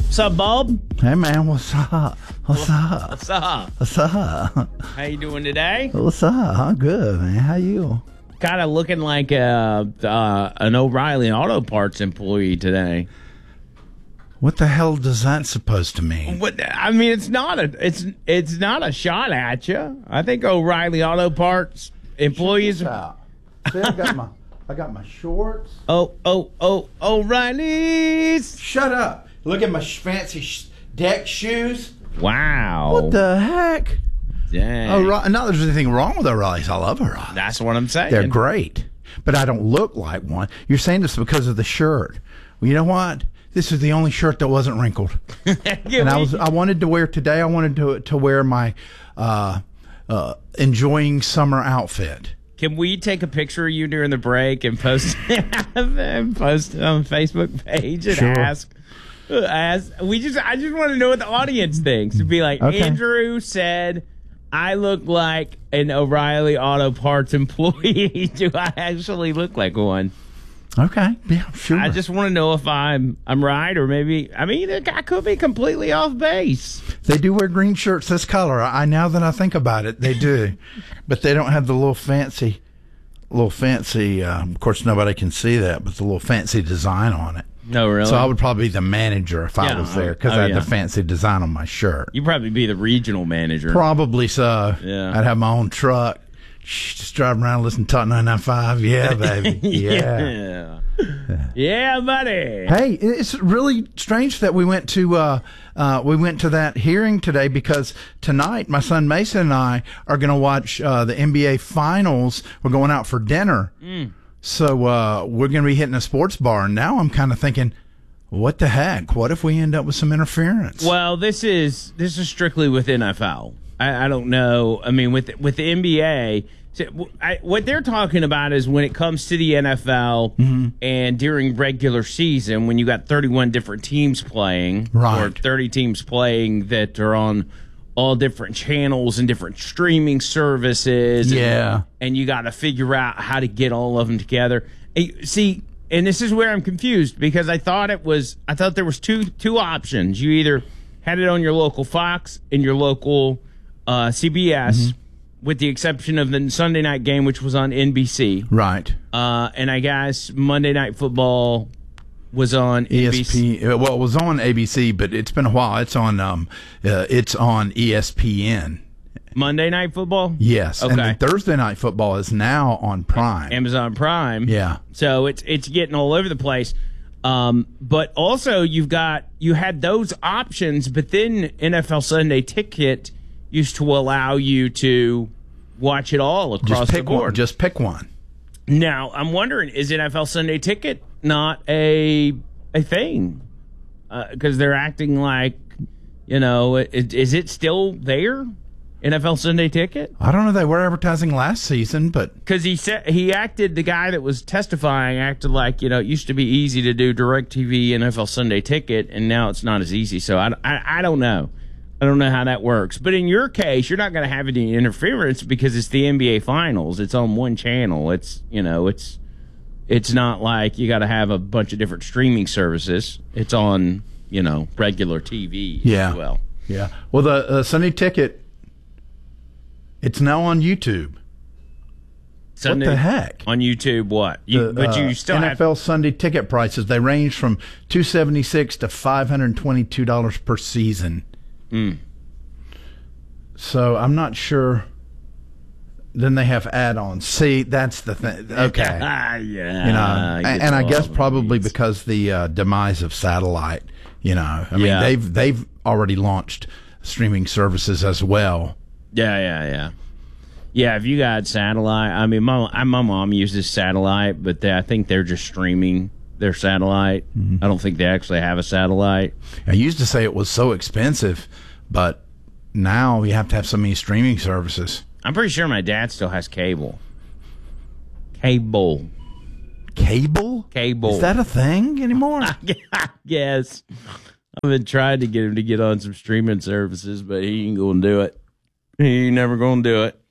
What's up, Bob? Hey, man, what's up? What's up? What's up? What's up? How you doing today? What's up? I'm good, man. How you? Kind of looking like an O'Reilly Auto Parts employee today. What the hell does that supposed to mean? What? I mean, it's not a shot at you. I think O'Reilly Auto Parts employees. See, I got my shorts. O'Reilly's. Shut up! Look at my fancy deck shoes. Wow. What the heck? Dang. Not that there's anything wrong with O'Reilly's. I love O'Reilly's. That's what I'm saying. They're great, but I don't look like one. You're saying this because of the shirt. Well, you know what? This is the only shirt that wasn't wrinkled. And I wanted to wear today. I wanted to wear my enjoying summer outfit. Can we take a picture of you during the break and post and post it on the Facebook page and Sure. ask? I just want to know what the audience thinks. To be like, Okay. Andrew said, I look like an O'Reilly Auto Parts employee. Do I actually look like one? Okay, yeah, sure. I just want to know if I'm right, or maybe I could be completely off base. They do wear green shirts this color. Now that I think about it, they do, but they don't have the little fancy. Of course, nobody can see that, but the little fancy design on it. No, really. So I would probably be the manager if I Yeah, was there because I had yeah. the fancy design on my shirt. You'd probably be the regional manager. Probably so. Yeah. I'd have my own truck. Just driving around listening to Talk 995. Yeah, baby. Yeah. Yeah, buddy. Hey, it's really strange that we went to that hearing today because tonight my son Mason and I are going to watch the NBA Finals. We're going out for dinner, so we're going to be hitting a sports bar. And now I'm kind of thinking, what the heck? What if we end up with some interference? Well, this is strictly with NFL. I don't know. I mean, with the NBA, what they're talking about is when it comes to the NFL and during regular season, when you got 31 different teams playing, Right. or 30 teams playing that are on all different channels and different streaming services. Yeah. And you got to figure out how to get all of them together. See, and this is where I'm confused because I thought there was two options. You either had it on your local Fox and your local CBS, with the exception of the Sunday night game, which was on NBC. Right. And I guess Monday Night Football was on NBC. Well, it was on ABC, but it's been a while. It's on ESPN. Monday Night Football? Yes. Okay. And then Thursday Night Football is now on Prime. Amazon Prime. Yeah. So it's getting all over the place. But also you had those options, but then NFL Sunday Ticket used to allow you to watch it all across the board. Just pick one. Now, I'm wondering, is NFL Sunday Ticket not a thing? Because they're acting like, is it still there? NFL Sunday Ticket? I don't know. They were advertising last season, but Because the guy that was testifying acted like, it used to be easy to do DirecTV NFL Sunday Ticket, and now it's not as easy. So I don't know. I don't know how that works. But in your case, you're not going to have any interference because it's the NBA Finals. It's on one channel. It's not like you got to have a bunch of different streaming services. It's on, regular TV as well. Yeah. Well, the Sunday Ticket, it's now on YouTube. Sunday, what the heck? On YouTube, what? But you still NFL Sunday Ticket prices, they range from $276 to $522 per season. So I'm not sure. Then they have add-ons. See, that's the thing. Okay. Yeah. And I guess probably because the demise of satellite, I mean, they've already launched streaming services as well. Yeah. Yeah, if you got satellite, I mean, my mom uses satellite, but I think they're just streaming their satellite. I don't think they actually have a satellite. I used to say it was so expensive, but now you have to have so many streaming services. I'm pretty sure my dad still has cable. Cable? Is that a thing anymore? Yes. I've been trying to get him to get on some streaming services, but he ain't going to do it. He ain't never going to do it.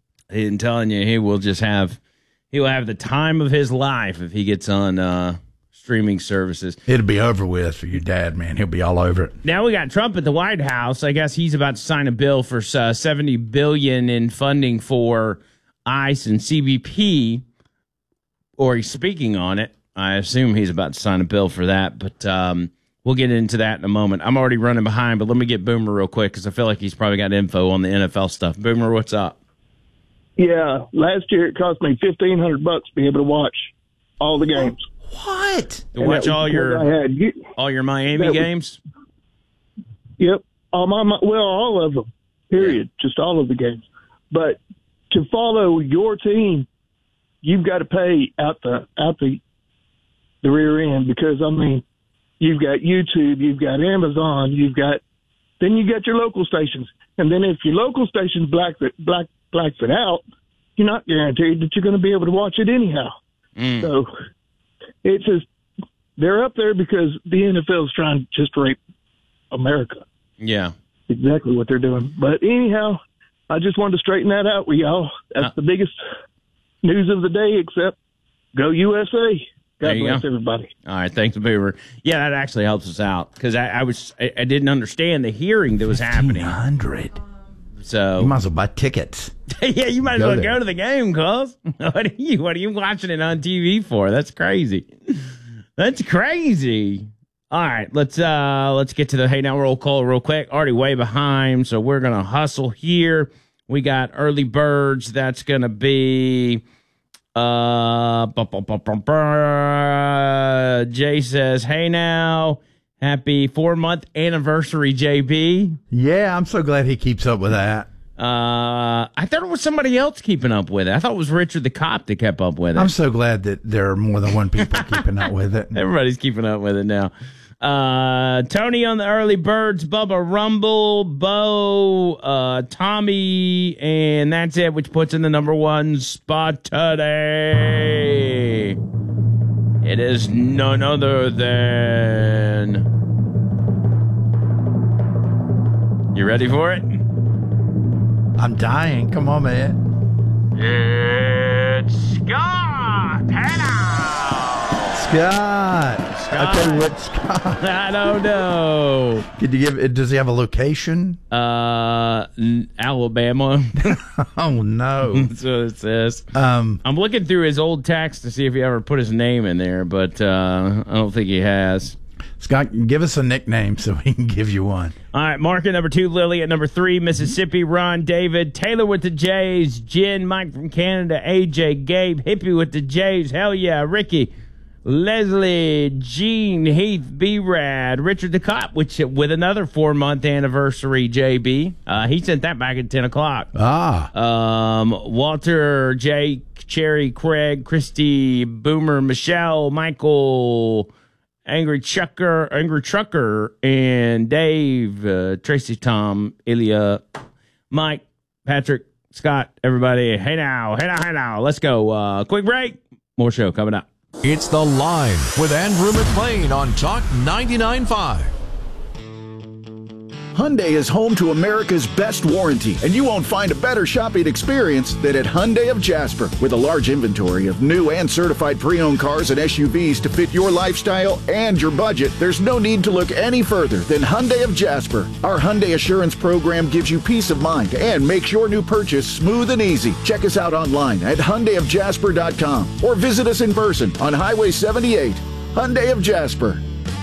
He's telling you, he will have the time of his life if he gets on streaming services. It'll be over with for your dad, man. He'll be all over it. Now we got Trump at the White House. I guess he's about to sign a bill for $70 billion in funding for ICE and CBP, or he's speaking on it. I assume he's about to sign a bill for that, but we'll get into that in a moment. I'm already running behind, but let me get Boomer real quick because I feel like he's probably got info on the NFL stuff. Boomer, what's up? Yeah, last year it cost me $1,500 to be able to watch all the games. What? To watch all your Miami games? Yep, all of them. Period. Yeah. Just all of the games. But to follow your team, you've got to pay out the rear end because I mean, you've got YouTube, you've got Amazon, then you got your local stations, and then if your local stations blacks it out, you're not guaranteed that you're going to be able to watch it anyhow. So it's just they're up there because the NFL is trying to just rape America. Yeah, exactly what they're doing. But anyhow, I just wanted to straighten that out with y'all. That's the biggest news of the day, except go USA. God bless everybody. All right, thanks, Boomer. Yeah, that actually helps us out because I didn't understand the hearing that was happening. 1,500. So you might as well buy tickets. Yeah, you might as well go to the game, cuz. What are you watching it on TV for? That's crazy. That's crazy. All right, let's get to the Hey Now roll call real quick. Already way behind, so we're gonna hustle here. We got early birds. That's gonna be Jay says, "Hey now, happy 4-month anniversary, JB." Yeah, I'm so glad he keeps up with that. I thought it was somebody else keeping up with it. I thought it was Richard the cop that kept up with it. I'm so glad that there are more than one people keeping up with it. Everybody's keeping up with it now. Tony on the early birds, Bubba Rumble, Bo, Tommy, and that's it, which puts in the number 1 spot today. It is none other than... You ready for it? I'm dying. Come on, man. It's Scott Hanna. Scott. Okay, what Scott? I don't know. Could you give it? Does he have a location? Alabama. Oh no, that's what it says. I'm looking through his old text to see if he ever put his name in there, but I don't think he has. Scott, give us a nickname so we can give you one. All right, Mark at number 2, Lily at number 3, Mississippi, Ron, David, Taylor with the J's, Jen, Mike from Canada, AJ, Gabe, Hippie with the J's, hell yeah, Ricky, Leslie, Gene, Heath, B-Rad, Richard the Cop, with another 4-month anniversary, JB. He sent that back at 10 o'clock. Walter, Jake, Cherry, Craig, Christy, Boomer, Michelle, Michael, Angry Trucker, and Dave, Tracy, Tom, Ilya, Mike, Patrick, Scott, everybody. Hey now. Let's go. Quick break. More show coming up. It's The Line with Andrew McLean on Talk 99.5. Hyundai is home to America's best warranty, and you won't find a better shopping experience than at Hyundai of Jasper. With a large inventory of new and certified pre-owned cars and SUVs to fit your lifestyle and your budget, there's no need to look any further than Hyundai of Jasper. Our Hyundai Assurance program gives you peace of mind and makes your new purchase smooth and easy. Check us out online at HyundaiofJasper.com or visit us in person on Highway 78. Hyundai of Jasper.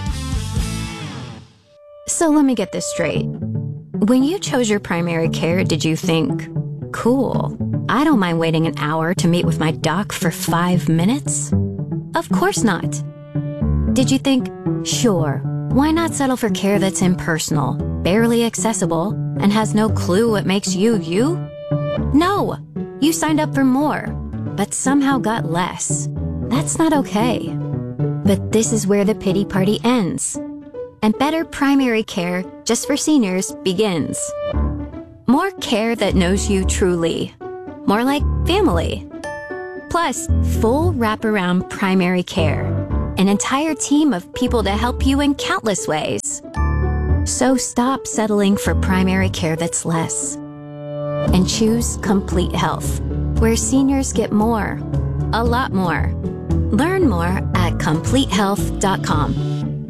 So let me get this straight. When you chose your primary care, did you think, cool, I don't mind waiting an hour to meet with my doc for 5 minutes? Of course not. Did you think, sure, why not settle for care that's impersonal, barely accessible, and has no clue what makes you, you? No, you signed up for more, but somehow got less. That's not okay. But this is where the pity party ends. And better primary care just for seniors begins. More care that knows you truly. More like family. Plus, full wraparound primary care. An entire team of people to help you in countless ways. So stop settling for primary care that's less. And choose Complete Health, where seniors get more. A lot more. Learn more at CompleteHealth.com.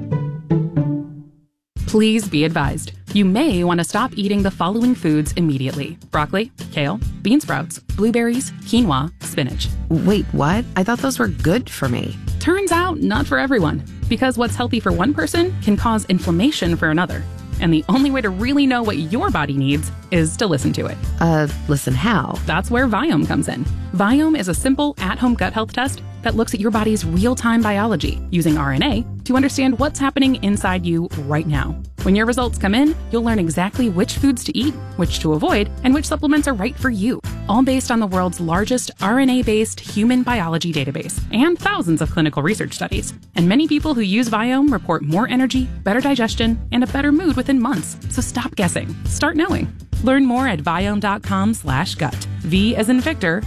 Please be advised, you may want to stop eating the following foods immediately: broccoli, kale, bean sprouts, blueberries, quinoa, spinach. Wait, what? I thought those were good for me. Turns out, not for everyone, because what's healthy for one person can cause inflammation for another. And the only way to really know what your body needs is to listen to it. Listen how? That's where Viome comes in. Viome is a simple, at-home gut health test that looks at your body's real-time biology using RNA to understand what's happening inside you right now. When your results come in, you'll learn exactly which foods to eat, which to avoid, and which supplements are right for you, all based on the world's largest RNA-based human biology database and thousands of clinical research studies. And many people who use Viome report more energy, better digestion, and a better mood within months. So stop guessing. Start knowing. Learn more at Viome.com/gut. V as in Victor,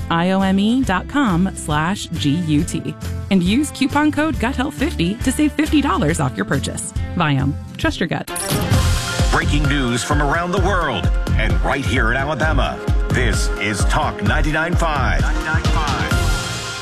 IOME.com/GUT. And use coupon code GUTHEALTH50 to save $50 off your purchase. Viome. Trust your gut. Breaking news from around the world and right here in Alabama. This is Talk 99.5.